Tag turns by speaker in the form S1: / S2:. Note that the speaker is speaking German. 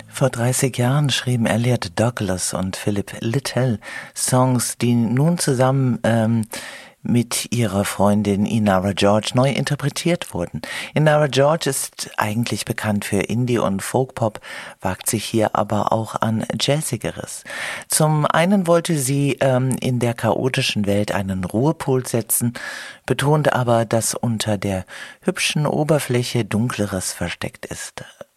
S1: Vor 30 Jahren schrieben Elliot Douglas und Philip Littell Songs, die nun zusammen mit ihrer Freundin Inara George neu interpretiert wurden. Inara George ist eigentlich bekannt für Indie- und Folkpop, wagt sich hier aber auch an Jazzigeres. Zum einen wollte sie in der chaotischen Welt einen Ruhepol setzen, betonte aber, dass unter der hübschen Oberfläche Dunkleres versteckt ist.